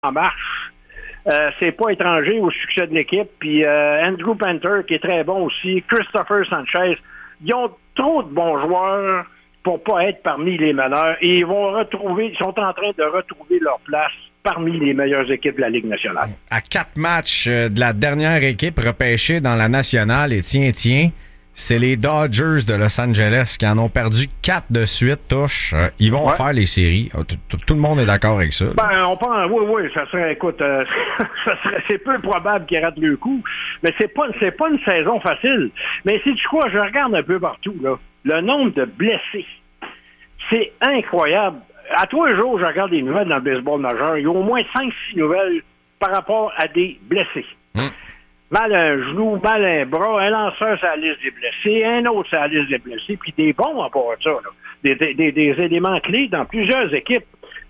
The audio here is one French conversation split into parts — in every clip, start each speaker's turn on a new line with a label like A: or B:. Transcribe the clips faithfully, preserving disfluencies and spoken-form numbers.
A: en marche. Euh, c'est pas étranger au succès de l'équipe. Puis euh, Andrew Panther, qui est très bon aussi, Christopher Sanchez, ils ont trop de bons joueurs pour pas être parmi les meneurs. Et ils vont retrouver, ils sont en train de retrouver leur place parmi les meilleures équipes de la Ligue nationale.
B: À quatre matchs de la dernière équipe repêchée dans la nationale, et tiens, tiens, c'est les Dodgers de Los Angeles qui en ont perdu quatre de suite, touche. Euh, ils vont ouais. faire les séries. Tout le monde est d'accord avec ça. Là.
A: Ben, on pense, oui, oui, ça serait, écoute, euh, ça serait, c'est peu probable qu'ils ratent le coup, mais c'est pas, c'est pas une saison facile. Mais c'est du quoi, je regarde un peu partout, là. Le nombre de blessés, c'est incroyable. À tous les jours, je regarde des nouvelles dans le baseball majeur. Il y a au moins cinq six nouvelles par rapport à des blessés. Hum. Mal à un genou, mal à un bras, un lanceur sur la liste des blessés, un autre sur la liste des blessés, puis des bons à part de ça. Là. Des, des, des éléments clés dans plusieurs équipes.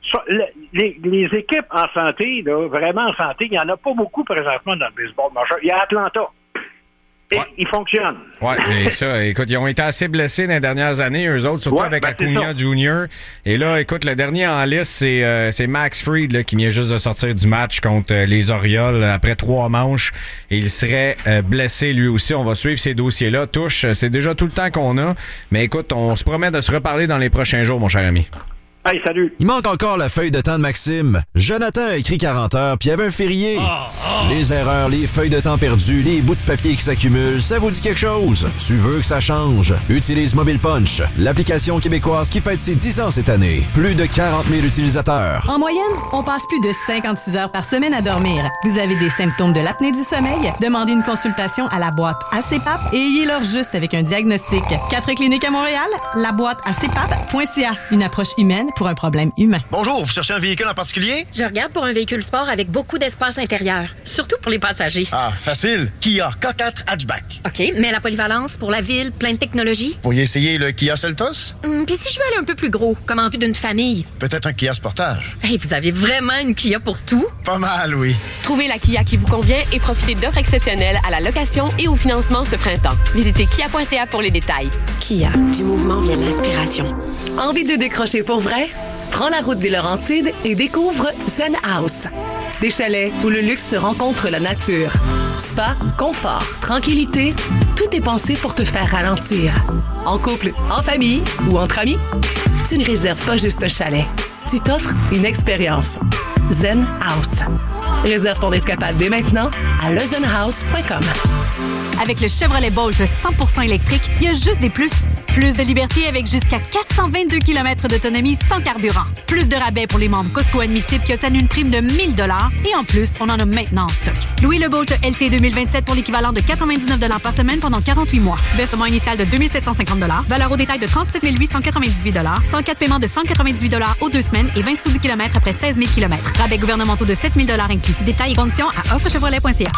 A: Les, les équipes en santé, là, vraiment en santé, il n'y en a pas beaucoup présentement dans le baseball majeur. Il y a Atlanta. Et ouais. Ils fonctionnent.
B: Oui, et ça, écoute, ils ont été assez blessés dans les dernières années, eux autres, surtout ouais, avec ben Acuna Junior Et là, écoute, le dernier en liste, c'est, euh, c'est Max Fried là, qui vient juste de sortir du match contre euh, les Orioles après trois manches. Et il serait euh, blessé lui aussi. On va suivre ces dossiers-là. Touche, c'est déjà tout le temps qu'on a. Mais écoute, on se promet de se reparler dans les prochains jours, mon cher ami.
A: Hey, salut!
C: Il manque encore la feuille de temps de Maxime. Jonathan a écrit quarante heures, puis il y avait un férié. Oh, oh. Les erreurs, les feuilles de temps perdues, les bouts de papier qui s'accumulent, ça vous dit quelque chose? Tu veux que ça change? Utilise Mobile Punch, l'application québécoise qui fête ses dix ans cette année. Plus de quarante mille utilisateurs.
D: En moyenne, on passe plus de cinquante-six heures par semaine à dormir. Vous avez des symptômes de l'apnée du sommeil? Demandez une consultation à la boîte A C P A P et ayez-leur juste avec un diagnostic. Quatre cliniques à Montréal, la boîte A C P A P point C A. Une approche humaine pour un problème humain.
E: Bonjour, vous cherchez un véhicule en particulier?
F: Je regarde pour un véhicule sport avec beaucoup d'espace intérieur, surtout pour les passagers.
E: Ah, facile. Kia K quatre Hatchback.
F: OK, mais la polyvalence pour la ville, plein de technologies?
E: Vous pourriez essayer le Kia Seltos?
F: Hum, Puis si je veux aller un peu plus gros, comme en vue d'une famille?
E: Peut-être un Kia Sportage.
F: Hey, vous avez vraiment une Kia pour tout?
E: Pas mal, oui.
G: Trouvez la Kia qui vous convient et profitez d'offres exceptionnelles à la location et au financement ce printemps. Visitez kia point c a pour les détails.
H: Kia, du mouvement vient l'inspiration.
I: Envie de décrocher pour vrai? Prends la route des Laurentides et découvre Zen House. Des chalets où le luxe se rencontre la nature. Spa, confort, tranquillité, tout est pensé pour te faire ralentir. En couple, en famille ou entre amis, tu ne réserves pas juste un chalet. Tu t'offres une expérience. Zen House. Réserve ton escapade dès maintenant à le zen house point com.
J: Avec le Chevrolet Bolt cent pour cent électrique, il y a juste des plus. Plus de liberté avec jusqu'à quatre cent vingt-deux kilomètres d'autonomie sans carburant. Plus de rabais pour les membres Costco admissibles qui obtiennent une prime de mille dollars. Et en plus, on en a maintenant en stock. Louez le Bolt L T deux mille vingt-sept pour l'équivalent de quatre-vingt-dix-neuf dollars par semaine pendant quarante-huit mois. Versement initial de deux mille sept cent cinquante dollars. Valeur au détail de trente-sept mille huit cent quatre-vingt-dix-huit dollars. cent quatre paiements de cent quatre-vingt-dix-huit dollars aux deux semaines et vingt sous du kilomètre après seize mille kilomètres. Rabais gouvernementaux de sept mille dollars inclus. Détails et conditions à offre chevrolet point c a.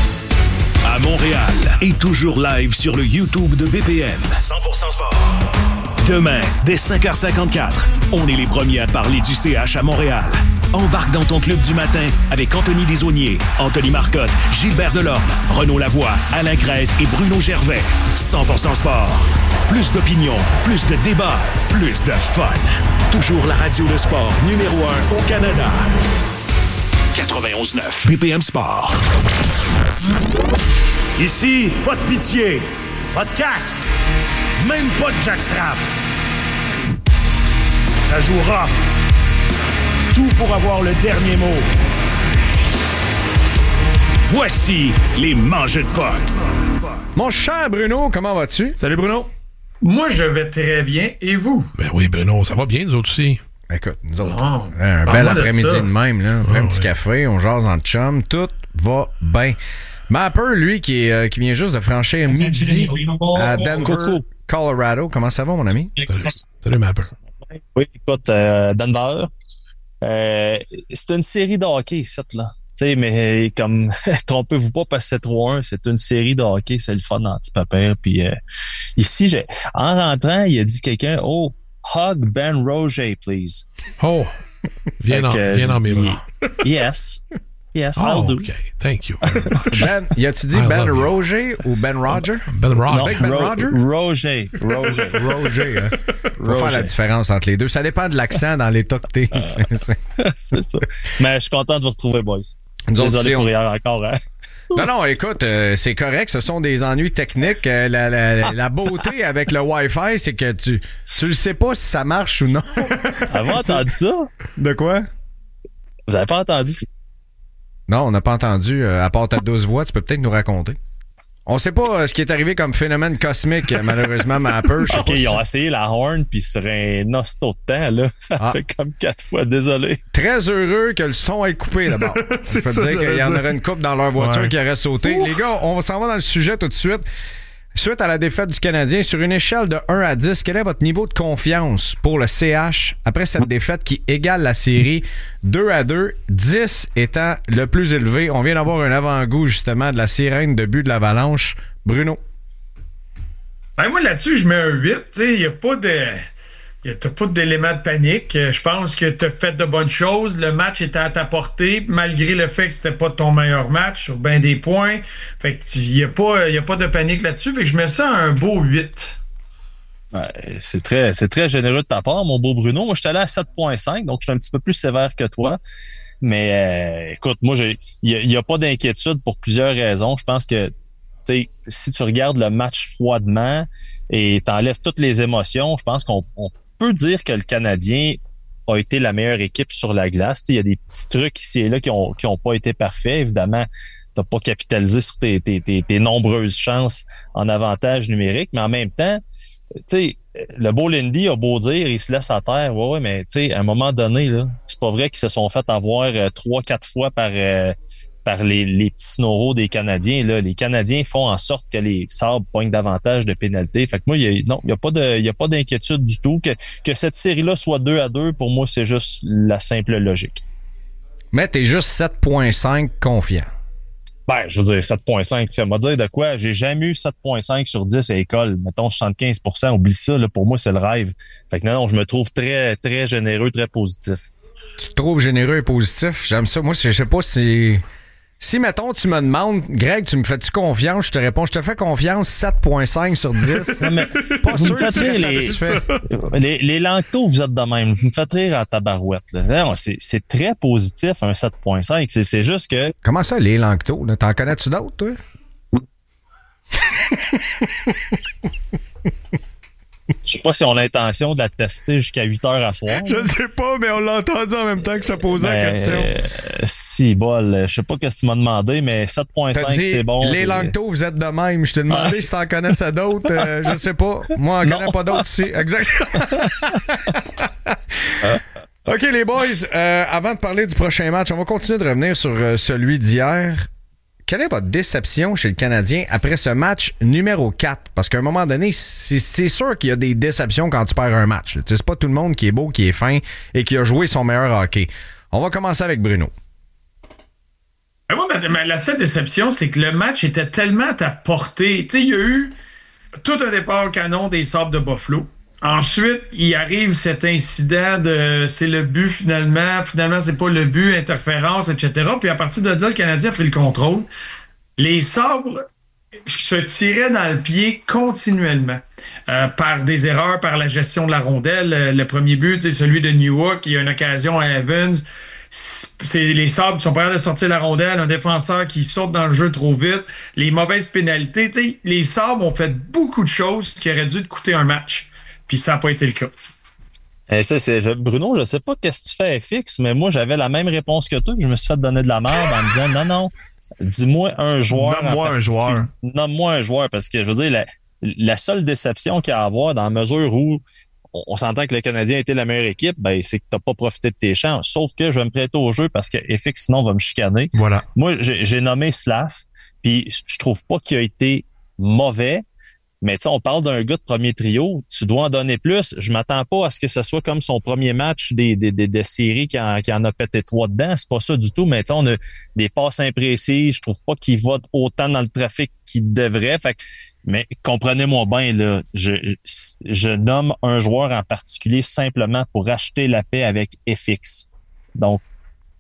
K: À Montréal et toujours live sur le YouTube de B P M.
L: cent pour cent sport.
K: Demain, dès cinq heures cinquante-quatre, on est les premiers à parler du C H à Montréal. Embarque dans ton club du matin avec Anthony Desaulniers, Anthony Marcotte, Gilbert Delorme, Renaud Lavoie, Alain Crête et Bruno Gervais. cent pour cent sport. Plus d'opinion, plus de débats, plus de fun. Toujours la radio de sport numéro un au Canada. quatre-vingt-onze neuf B P M Sport.
L: Ici, pas de pitié, pas de casque, même pas de jackstrap. Ça joue rough. Tout pour avoir le dernier mot. Voici les mangeux de potes.
B: Mon cher Bruno, comment vas-tu?
M: Salut Bruno. Moi, je vais très bien. Et vous?
N: Ben oui, Bruno, ça va bien, nous autres aussi.
B: Écoute, nous autres, oh, un bel après-midi de, de même, là. On prend oh, un petit ouais. café, on jase en chum, tout va bien. Mapper, lui, qui, est, euh, qui vient juste de franchir midi à Denver, Colorado. Comment ça va, mon ami?
N: Salut, Salut Mapper.
O: Oui, écoute, euh, Denver, euh, c'est une série de hockey, ici, là. Tu sais, mais comme, trompez-vous pas, parce que c'est trois un, c'est une série de hockey, c'est le fun anti-papier. Puis euh, ici, j'ai, en rentrant, il a dit quelqu'un, oh, hug Ben Roger, please.
N: Oh, viens en, viens en mes bras.
O: Yes. Yes,
N: oh,
O: I'll do.
N: OK. Thank you.
B: Ben, y a-tu dit
N: I
B: Ben
N: love you.
B: Roger ou Ben Roger?
N: Ben Roger.
O: Non,
B: Big Ben
O: Ro-
B: Roger?
O: Roger. Roger.
B: Roger, hein? Faut
O: Roger.
B: faire la différence entre les deux. Ça dépend de l'accent dans l'état que t'es.
O: C'est ça. Mais je suis content de vous retrouver, boys.
B: Nous autres
O: Désolé
B: aussi,
O: pour
B: on-
O: hier encore. Hein?
B: Non, non, écoute, euh, c'est correct. Ce sont des ennuis techniques. Euh, la, la, la beauté avec le Wi-Fi, c'est que tu tu le sais pas si ça marche ou non.
O: Avez-vous entendu ça?
B: De quoi?
O: Vous avez pas entendu?
B: Non, on n'a pas entendu. Euh, à part ta douce voix, tu peux peut-être nous raconter. On sait pas euh, ce qui est arrivé comme phénomène cosmique, euh, malheureusement, mais un peu.
O: OK, ils ont essayé la horn, puis sur un hosto de temps, là, ça
B: Ah.
O: fait comme quatre fois. Désolé.
B: Très heureux que le son ait coupé d'abord. Je
N: C'est
B: peux te
N: ça,
B: dire
N: ça
B: qu'il y
N: veut
B: en
N: dire.
B: aurait une couple dans leur voiture
N: Ouais.
B: qui aurait sauté.
N: Ouf.
B: Les gars, on s'en va dans le sujet tout de suite. Suite à la défaite du Canadien, sur une échelle de un à dix, quel est votre niveau de confiance pour le C H après cette défaite qui égale la série deux à deux, dix étant le plus élevé? On vient d'avoir un avant-goût justement de la sirène de but de l'Avalanche. Bruno?
M: Ben, moi, là-dessus, je mets un huit. Il n'y a pas de. Y a- T'as pas d'élément de panique. Euh, Je pense que tu as fait de bonnes choses. Le match était à ta portée, malgré le fait que c'était pas ton meilleur match sur bien des points. Fait qu'il n'y a, pas- y a pas de panique là-dessus. Fait que je mets ça à un beau huit.
O: Ouais, c'est très, c'est très généreux de ta part, mon beau Bruno. Moi, je suis allé à sept virgule cinq, donc je suis un petit peu plus sévère que toi. Mais euh, écoute, moi, il n'y a, a pas d'inquiétude pour plusieurs raisons. Je pense que tu sais, si tu regardes le match froidement et t'enlèves toutes les émotions, je pense qu'on on peut dire que le Canadien a été la meilleure équipe sur la glace. Tu sais, il y a des petits trucs ici et là qui ont, qui ont pas été parfaits. Évidemment, t'as pas capitalisé sur tes, tes, tes, tes nombreuses chances en avantage numérique, mais en même temps, tu sais, le beau Lindy a beau dire, il se laisse à terre, ouais, ouais, mais tu sais, à un moment donné, là, c'est pas vrai qu'ils se sont fait avoir euh, trois, quatre fois par euh, par les, les petits snoros des Canadiens. Là. Les Canadiens font en sorte que les Sabres pognent davantage de pénalités. Fait que moi, il y a, non, il n'y a pas de, il y a pas d'inquiétude du tout. Que, que cette série-là soit deux à deux, pour moi, c'est juste la simple logique.
B: Mais t'es juste sept virgule cinq confiant.
O: Ben, je veux dire, sept virgule cinq, ça m'a dire de quoi? J'ai jamais eu sept virgule cinq sur dix à l'école. Mettons soixante-quinze pour cent, oublie ça, là, pour moi, c'est le rêve. Fait que non, non, je me trouve très, très généreux, très positif.
B: Tu te trouves généreux et positif? J'aime ça. Moi, je sais pas si... Si, mettons, tu me demandes, Greg, tu me fais-tu confiance? Je te réponds, je te fais confiance, sept virgule cinq sur dix.
O: Non, mais
B: pas
O: vous
B: sûr
O: me faites
B: que tu
O: rire,
B: serais
O: les,
B: satisfait.
O: les, les Langto, vous êtes de même. Vous me faites rire à tabarouette. Là. Non, c'est, c'est très positif, un sept virgule cinq. C'est, c'est juste que...
B: Comment ça, les Langto? Là? T'en connais-tu d'autres, toi?
O: Je sais pas si on a l'intention de la tester jusqu'à huit heures à soir.
B: Je sais pas, mais on l'a entendu en même temps que je te posais la
O: Ben,
B: question.
O: euh, si, bol. Je sais pas ce que tu m'as demandé, mais sept virgule
B: T'as
O: cinq,
B: dit,
O: c'est bon.
B: les
O: puis-
B: Langto, vous êtes de même. Je t'ai demandé si t'en connaissais d'autres. Euh, je sais pas. Moi, j'en connais pas d'autres ici. Exactement. OK, les boys, euh, avant de parler du prochain match, on va continuer de revenir sur euh, celui d'hier. Quelle est votre déception chez le Canadien après ce match numéro quatre? Parce qu'à un moment donné, c'est, c'est sûr qu'il y a des déceptions quand tu perds un match. Tu sais, c'est pas tout le monde qui est beau, qui est fin et qui a joué son meilleur hockey. On va commencer avec Bruno.
M: Ben, moi, ma- ma- la seule déception, c'est que le match était tellement à ta portée. Tu sais, il y a eu tout un départ canon des Sabres de Buffalo. Ensuite, il arrive cet incident de c'est le but finalement, finalement c'est pas le but, interférence, et cetera. Puis à partir de là, le Canadien a pris le contrôle. Les Sabres se tiraient dans le pied continuellement euh, par des erreurs, par la gestion de la rondelle. Euh, Le premier but, c'est celui de Newhook, il y a une occasion à Evans. C'est les Sabres qui sont prêts de sortir la rondelle, un défenseur qui saute dans le jeu trop vite, les mauvaises pénalités. T'sais, les Sabres ont fait beaucoup de choses qui auraient dû te coûter un match. Puis ça n'a pas été le cas.
O: Eh, ça, c'est, je- Bruno, je sais pas qu'est-ce que tu fais F X, mais moi, j'avais la même réponse que toi. Je me suis fait donner de la merde en me disant non, non, dis-moi un joueur.
P: Nomme-moi
O: en
P: un joueur.
O: Nomme-moi un joueur, parce que je veux dire, la, la seule déception qu'il y a à avoir dans la mesure où on, on s'entend que le Canadien a été la meilleure équipe, ben, c'est que tu n'as pas profité de tes chances. Sauf que je vais me prêter au jeu parce que F X, sinon, va me chicaner.
P: Voilà.
O: Moi, j'ai, j'ai nommé Slav, puis je trouve pas qu'il a été mauvais. Mais tu sais, on parle d'un gars de premier trio, tu dois en donner plus. Je m'attends pas à ce que ce soit comme son premier match des, des, des, des séries qui en, qui en a pété trois dedans. C'est pas ça du tout, mais tu sais, on a des passes imprécises. Je trouve pas qu'il va autant dans le trafic qu'il devrait. Fait que, mais comprenez-moi bien, là, je, je nomme un joueur en particulier simplement pour acheter la paix avec F X. Donc,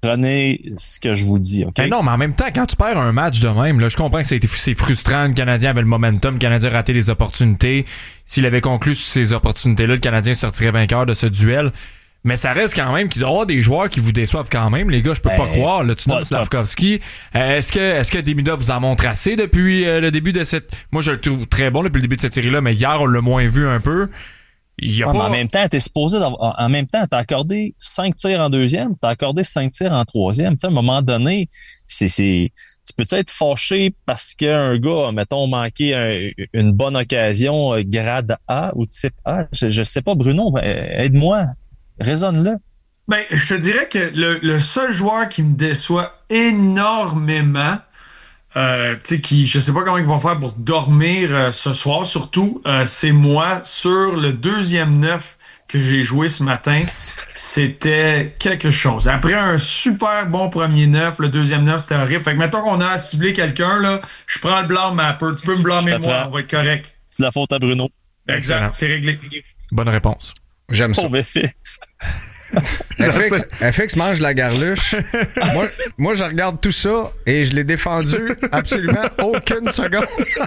O: prenez ce que je vous dis, OK?
P: Mais non, mais en même temps, quand tu perds un match de même, là, je comprends que c'est, c'est frustrant. Le Canadien avait le momentum. Le Canadien a raté des opportunités. S'il avait conclu sur ces opportunités-là, le Canadien sortirait vainqueur de ce duel. Mais ça reste quand même qu'il doit y avoir des joueurs qui vous déçoivent quand même. Les gars, je peux ben, pas croire. Là, tu donnes Slavkovski. Euh, est-ce que est-ce que Demidov vous en montre assez depuis euh, le début de cette... Moi, je le trouve très bon depuis le début de cette série-là, mais hier, on l'a moins vu un peu. Il y a
O: ouais,
P: pas...
O: En même temps, t'es supposé d'avoir... En même temps, t'as accordé cinq tirs en deuxième, t'as accordé cinq tirs en troisième. Tu sais, à un moment donné, c'est, c'est... tu peux être fâché parce qu'un gars, mettons, manqué un, une bonne occasion grade A ou type A. Je, je sais pas, Bruno, aide-moi. Raisonne-le.
M: Ben, je te dirais que le, le seul joueur qui me déçoit énormément, Euh, tu sais, qui, je sais pas comment ils vont faire pour dormir euh, ce soir, surtout, euh, c'est moi sur le deuxième neuf que j'ai joué ce matin. C'était quelque chose. Après un super bon premier neuf, le deuxième neuf, c'était horrible. Fait que mettons qu'on a à cibler quelqu'un, là, je prends le blanc Mapper. Tu peux me blâmer moi, on va être correct.
O: C'est la faute à Bruno.
M: Exact, c'est réglé.
P: Bonne réponse.
B: J'aime ça.
O: Pauvre F X.
B: F X, F X mange la garluche. moi, moi, je regarde tout ça et je l'ai défendu absolument aucune seconde.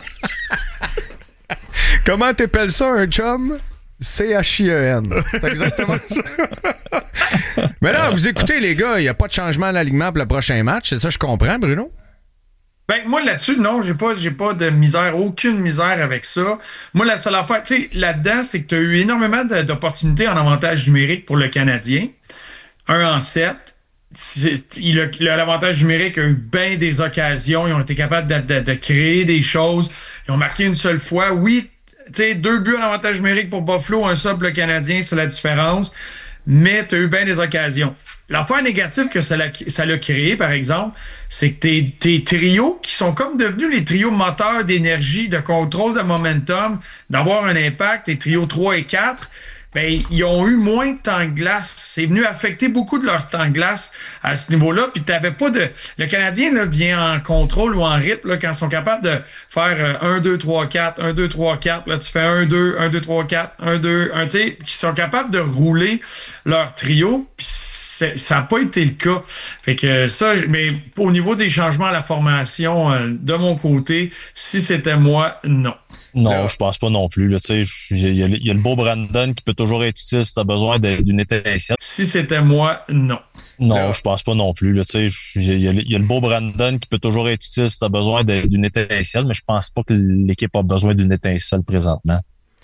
B: Comment t'appelles ça, un chum? C H I E N. C'est exactement ça. Mais là, vous écoutez, les gars, il n'y a pas de changement d'alignement pour le prochain match. C'est ça, je comprends, Bruno?
M: Ben, moi, là-dessus, non, j'ai pas, j'ai pas de misère, aucune misère avec ça. Moi, la seule affaire, tu sais, là-dedans, c'est que tu as eu énormément de, d'opportunités en avantage numérique pour le Canadien. un en sept. C'est, il a, l'avantage numérique a eu bien des occasions. Ils ont été capables de, de, de créer des choses. Ils ont marqué une seule fois. Oui, tu sais, deux buts en avantage numérique pour Buffalo, un seul pour le Canadien, c'est la différence. Mais tu as eu bien des occasions. L'affaire négative que ça l'a, ça l'a créé, par exemple, c'est que tes, tes trios, qui sont comme devenus les trios moteurs d'énergie, de contrôle de momentum, d'avoir un impact, tes trios trois et quatre, ben, ils ont eu moins de temps de glace. C'est venu affecter beaucoup de leur temps de glace à ce niveau-là. Puis t'avais pas de... Le Canadien là, vient en contrôle ou en rythme là, quand ils sont capables de faire un, deux, trois, quatre, un, deux, trois, quatre. Là, tu fais un, deux, un, deux, trois, quatre, un, deux, un, tu sais, qui sont capables de rouler leur trio. Puis ça n'a pas été le cas. Fait que ça, mais au niveau des changements à la formation, euh, de mon côté, si c'était moi, non.
O: Non, là, je pense pas non plus. Il y, y, y a le beau Brandon qui peut toujours être utile si tu as besoin de, d'une étincelle.
M: Si c'était moi, non.
O: Non, là, je pense pas non plus. Il y, y, y a le beau Brandon qui peut toujours être utile si tu as besoin de, d'une étincelle, mais je pense pas que l'équipe a besoin d'une étincelle présentement.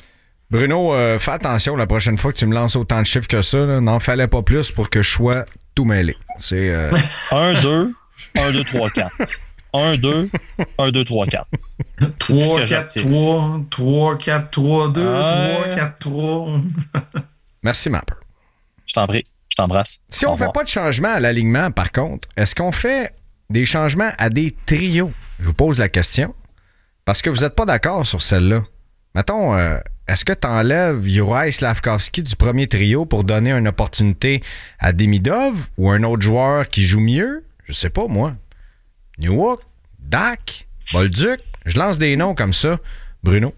B: Bruno, euh, fais attention la prochaine fois que tu me lances autant de chiffres que ça. Là, n'en fallait pas plus pour que je sois tout mêlé. C'est euh...
O: un, deux, un, deux, trois, quatre. un, deux, un, deux, trois, quatre.
M: trois, quatre, trois, trois, quatre, trois, deux, trois, quatre, trois.
B: Merci, Mapper.
O: Je t'en prie, je t'embrasse.
B: Si on ne fait pas de changement à l'alignement, par contre, est-ce qu'on fait des changements à des trios? Je vous pose la question. Parce que vous n'êtes pas d'accord sur celle-là. Mettons, euh, est-ce que tu enlèves Juraj Slavkovski du premier trio pour donner une opportunité à Demidov ou un autre joueur qui joue mieux? Je sais pas, moi. Newhook, Dak, Bolduc, je lance des noms comme ça. Bruno?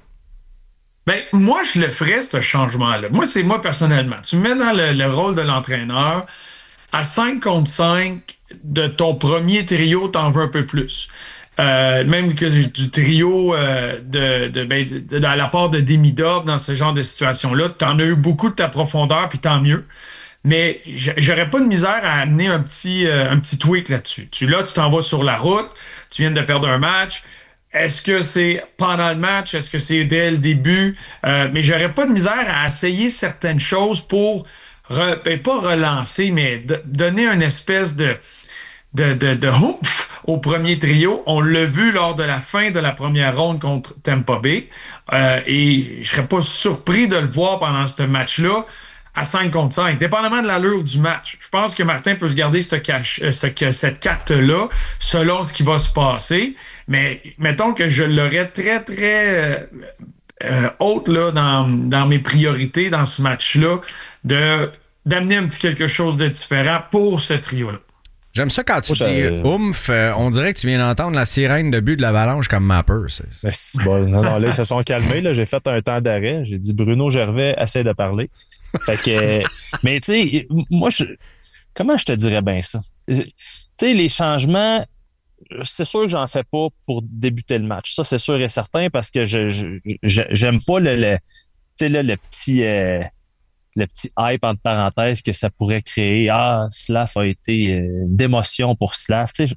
M: Ben, moi, je le ferais, ce changement-là. Moi, c'est moi personnellement. Tu me mets dans le, le rôle de l'entraîneur. À cinq contre cinq de ton premier trio, t'en veux un peu plus. Euh, même que du, du trio euh, de, de, ben, de, de, de à la part de Demidov dans ce genre de situation-là, t'en as eu beaucoup de ta profondeur, puis tant mieux. Mais j'aurais pas de misère à amener un petit, euh, un petit tweak là-dessus. Tu, là, tu t'en vas sur la route, tu viens de perdre un match. Est-ce que c'est pendant le match? Est-ce que c'est dès le début? Euh, mais j'aurais pas de misère à essayer certaines choses pour, re, ben, pas relancer, mais de, donner une espèce de, de, de, de oomph au premier trio. On l'a vu lors de la fin de la première ronde contre Tampa Bay. Euh, et je serais pas surpris de le voir pendant ce match-là à cinq contre cinq, dépendamment de l'allure du match. Je pense que Martin peut se garder ce cache, ce, cette carte-là selon ce qui va se passer. Mais mettons que je l'aurais très, très euh, haute là, dans, dans mes priorités dans ce match-là, de, d'amener un petit quelque chose de différent pour ce trio-là.
B: J'aime ça quand tu dis euh, oomph, euh, on dirait que tu viens d'entendre la sirène de but de l'Avalanche comme Mapper. C'est, c'est...
O: C'est bon. Non, non, là, ils se sont calmés. Là. J'ai fait un temps d'arrêt. J'ai dit Bruno Gervais, essaie de parler. Fait que, mais tu sais, moi, je, comment je te dirais bien ça? tu sais, les changements, c'est sûr que j'en fais pas pour débuter le match. Ça, c'est sûr et certain parce que je, je, je j'aime pas le, le, tu sais, là, le petit, euh, le petit hype entre parenthèses que ça pourrait créer. Ah, Slav a été euh, d'émotion pour Slav. Tu sais,